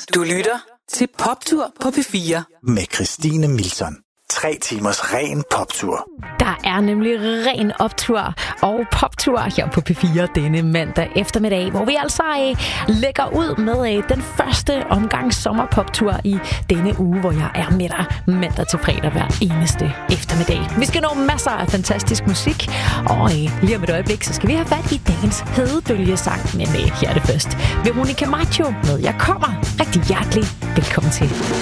Du lytter til Poptur på P4 med Christine Milton. 3 timers ren poptur. Der er nemlig ren optur og poptur her på P4 denne mandag eftermiddag, hvor vi altså lægger ud med den første omgang sommerpoptur i denne uge, hvor jeg er med dig mandag til fredag hver eneste eftermiddag. Vi skal nå masser af fantastisk musik, og lige om et øjeblik, så skal vi have fat i dagens hedebølgesang. Men her er det først. Veronica Maggio med Jeg kommer. Rigtig hjertelig velkommen til.